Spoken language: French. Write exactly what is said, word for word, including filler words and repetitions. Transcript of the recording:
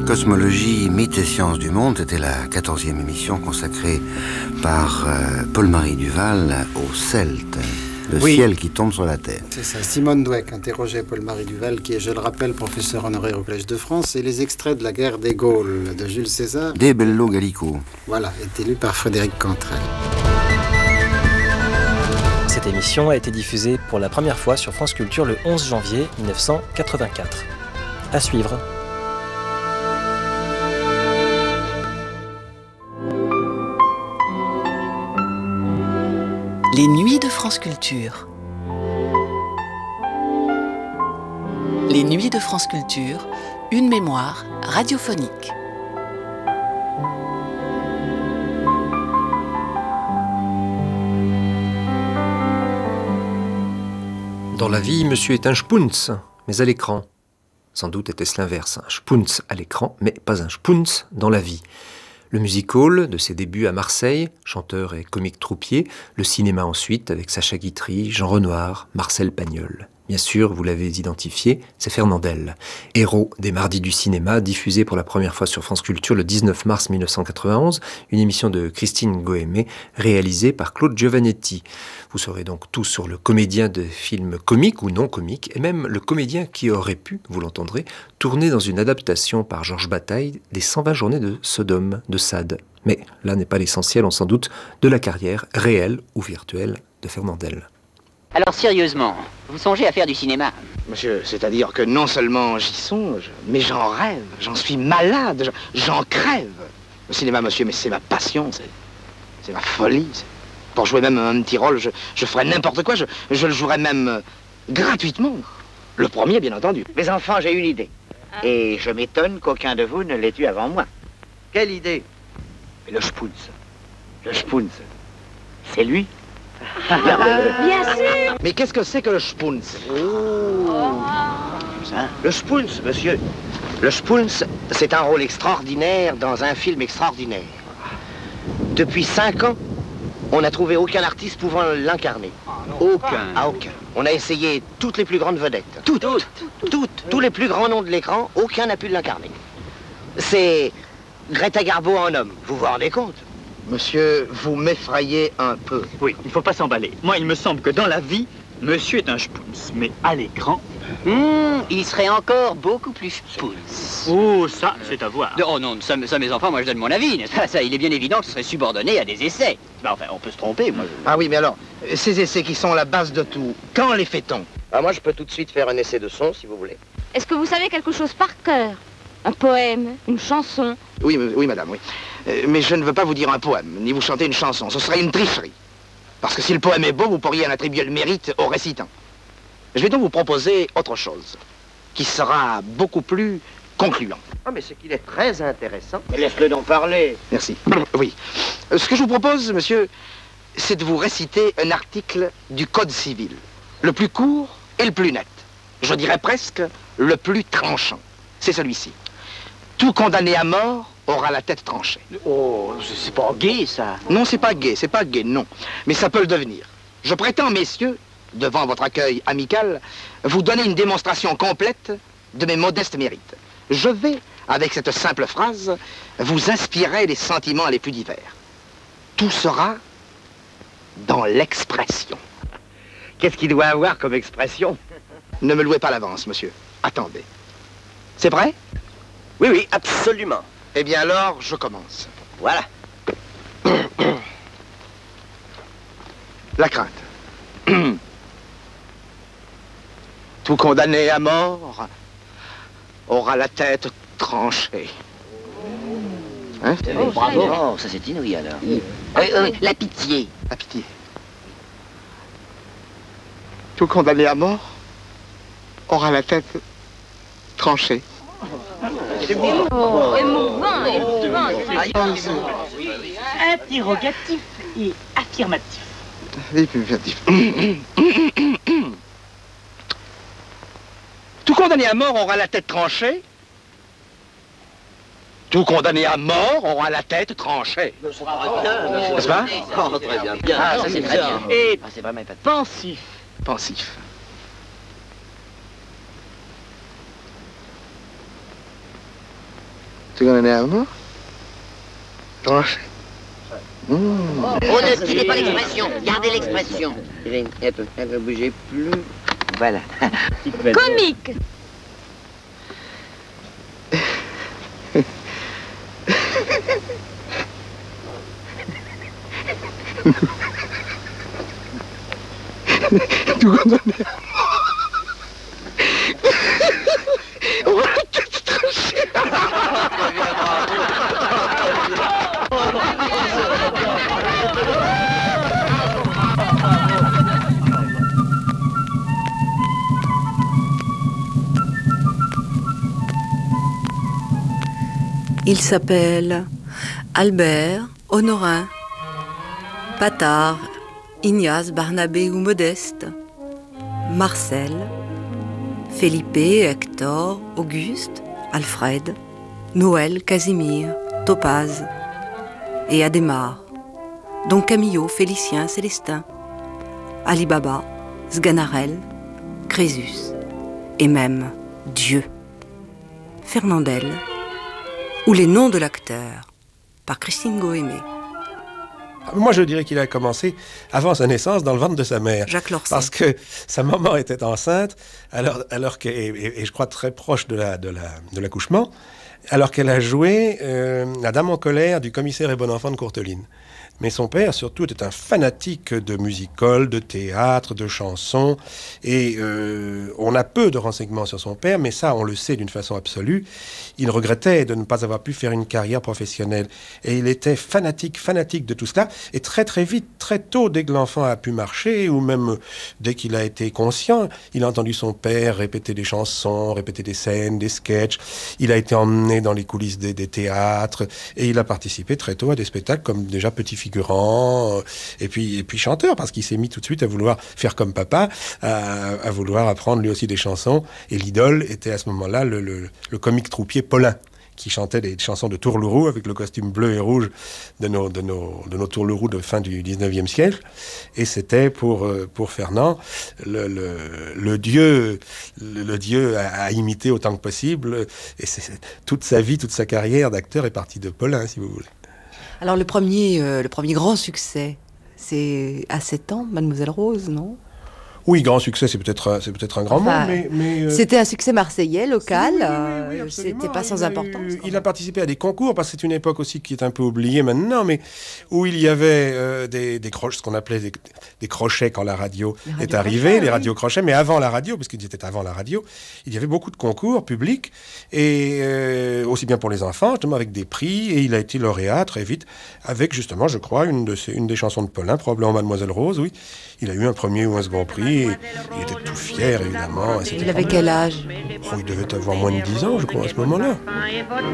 Cosmologie, mythes et sciences du monde, c'était la quatorzième émission consacrée par euh, Paul-Marie Duval aux Celtes, le oui. ciel qui tombe sur la Terre. C'est ça, Simone Dweck interrogeait Paul-Marie Duval, qui est, je le rappelle, professeur honoraire au Collège de France, et les extraits de la guerre des Gaules de Jules César. De Bello Gallico. Voilà, est lu par Frédéric Cantrel. Cette émission a été diffusée pour la première fois sur France Culture le onze janvier mille neuf cent quatre-vingt-quatre. À suivre. Les nuits de France Culture. Les nuits de France Culture, une mémoire radiophonique. Dans la vie, monsieur est un spunz, mais à l'écran. Sans doute était-ce l'inverse, un spunz à l'écran, mais pas un spunz dans la vie. Le music-hall, de ses débuts à Marseille, chanteur et comique troupier, le cinéma ensuite, avec Sacha Guitry, Jean Renoir, Marcel Pagnol. Bien sûr, vous l'avez identifié, c'est Fernandel, héros des Mardis du cinéma, diffusé pour la première fois sur France Culture le dix-neuf mars mille neuf cent quatre-vingt-onze, une émission de Christine Goémé, réalisée par Claude Giovannetti. Vous saurez donc tout sur le comédien de films comiques ou non comiques, et même le comédien qui aurait pu, vous l'entendrez, tourner dans une adaptation par Georges Bataille des cent vingt journées de Sodome de Sade. Mais là n'est pas l'essentiel, on s'en doute, de la carrière réelle ou virtuelle de Fernandel. Alors sérieusement, vous songez à faire du cinéma? Monsieur, c'est-à-dire que non seulement j'y songe, mais j'en rêve, j'en suis malade, j'en crève. Le cinéma, monsieur, mais c'est ma passion, c'est, c'est ma folie. C'est... Pour jouer même un petit rôle, je, je ferais n'importe quoi, je, je le jouerais même euh, gratuitement. Le premier, bien entendu. Mes enfants, j'ai une idée. Et je m'étonne qu'aucun de vous ne l'ait eue avant moi. Quelle idée? Mais le Spunz. Le Spunz. C'est lui. Ah, bien sûr. Mais qu'est-ce que c'est que le Spunz? Oh. Ça, le Spunz, monsieur. Le Spunz, c'est un rôle extraordinaire dans un film extraordinaire. Depuis cinq ans, on n'a trouvé aucun artiste pouvant l'incarner. Aucun. Ah, aucun. On a essayé toutes les plus grandes vedettes. Toutes. Toutes. Toutes. Toutes. Tous les plus grands noms de l'écran, aucun n'a pu l'incarner. C'est Greta Garbo en homme. Vous vous rendez compte? Monsieur, vous m'effrayez un peu. Oui, il ne faut pas s'emballer. Moi, il me semble que dans la vie, monsieur est un spunz, mais à l'écran... Mmh, il serait encore beaucoup plus spunz. Oh, ça, c'est à voir. Oh non, ça, ça, mes enfants, moi je donne mon avis, n'est-ce pas? Ça, il est bien évident que ce serait subordonné à des essais. Ben, enfin, on peut se tromper, moi. Je... Ah oui, mais alors, ces essais qui sont la base de tout, quand les fait-on? Ah, moi, je peux tout de suite faire un essai de son, si vous voulez. Est-ce que vous savez quelque chose par cœur? Un poème, une chanson? Oui, oui, madame, oui. Euh, mais je ne veux pas vous dire un poème, ni vous chanter une chanson. Ce serait une tricherie. Parce que si le poème est beau, vous pourriez en attribuer le mérite au récitant. Je vais donc vous proposer autre chose, qui sera beaucoup plus concluant. Ah, mais c'est qu'il est très intéressant. Mais laisse-le donc parler. Merci. Oui. Euh, ce que je vous propose, monsieur, c'est de vous réciter un article du Code civil. Le plus court et le plus net. Je dirais presque le plus tranchant. C'est celui-ci. Tout condamné à mort aura la tête tranchée. Oh, c'est pas gai, ça. Non, c'est pas gai, c'est pas gai, non. Mais ça peut le devenir. Je prétends, messieurs, devant votre accueil amical, vous donner une démonstration complète de mes modestes mérites. Je vais, avec cette simple phrase, vous inspirer les sentiments les plus divers. Tout sera dans l'expression. Qu'est-ce qu'il doit avoir comme expression? Ne me louez pas l'avance, monsieur. Attendez. C'est vrai? Oui, oui, absolument. Eh bien alors, je commence. Voilà. La crainte. Tout condamné à mort aura la tête tranchée. Hein? Oh, bravo. Oh, ça c'est inouï alors. Oui. Euh, euh, la pitié. La pitié. Tout condamné à mort aura la tête tranchée. Oh, émouvant, émouvant. Interrogatif et affirmatif. Affirmatif. Tout condamné à mort aura la tête tranchée. Tout condamné à mort aura la tête tranchée. N'est-ce pas? Oh, très bien. Bien. Ah, ça c'est très bien. Et ah, c'est vraiment épatant. Pensif. Pensif. Tu connais l'allemand? Tranché. Oh, ne tirez pas l'expression, gardez l'expression. Ne bougez plus. Voilà. Comique. Tu connais Il s'appelle Albert, Honorin, Patard, Ignace, Barnabé ou Modeste, Marcel, Felipe, Hector, Auguste, Alfred, Noël, Casimir, Topaz et Adhémar, dont Camillo, Félicien, Célestin, Ali Baba, Sganarelle, Crésus et même Dieu, Fernandel, ou les noms de l'acteur, par Christine Gohémé. Moi, je dirais qu'il a commencé avant sa naissance dans le ventre de sa mère. Jacques Lorset. Parce que sa maman était enceinte, alors, alors que, et, et je crois très proche de, la, de, la, de l'accouchement, alors qu'elle a joué euh, la dame en colère du commissaire et bon enfant de Courteline. Mais son père, surtout, était un fanatique de music-hall, de théâtre, de chansons. Et euh, on a peu de renseignements sur son père, mais ça, on le sait d'une façon absolue. Il regrettait de ne pas avoir pu faire une carrière professionnelle. Et il était fanatique, fanatique de tout cela. Et très, très vite, très tôt, dès que l'enfant a pu marcher, ou même dès qu'il a été conscient, il a entendu son père répéter des chansons, répéter des scènes, des sketchs. Il a été emmené dans les coulisses des, des théâtres. Et il a participé très tôt à des spectacles comme déjà petit figurant, et puis, et puis chanteur, parce qu'il s'est mis tout de suite à vouloir faire comme papa, à, à vouloir apprendre lui aussi des chansons. Et l'idole était à ce moment-là le, le, le comique troupier Paulin, qui chantait des chansons de tourlourou avec le costume bleu et rouge de nos, de nos, de nos tourlourous de fin du dix-neuvième siècle. Et c'était pour, pour Fernand le, le, le dieu, le, le dieu à, à imiter autant que possible. Et c'est, toute sa vie, toute sa carrière d'acteur est partie de Paulin, si vous voulez. Alors le premier, euh, le premier grand succès, c'est à sept ans, Mademoiselle Rose, non ? Oui, grand succès, c'est peut-être, c'est peut-être un grand enfin, mot, mais... mais euh... C'était un succès marseillais, local, oui, oui, oui, oui, c'était pas sans il importance. Eu, il a participé à des concours, parce que c'est une époque aussi qui est un peu oubliée maintenant, mais où il y avait euh, des, des crochets, ce qu'on appelait des, des crochets quand la radio est arrivée, crochets, les radios oui. crochets, mais avant la radio, parce qu'ils étaient avant la radio, il y avait beaucoup de concours publics, et euh, aussi bien pour les enfants, justement avec des prix, et il a été lauréat très vite, avec justement, je crois, une, de ces, une des chansons de Paulin, probablement Mademoiselle Rose, oui. Il a eu un premier ou un second prix, et il était tout fier, évidemment. Il avait quel âge ? Oh, il devait avoir moins de dix ans, je crois, à ce moment-là.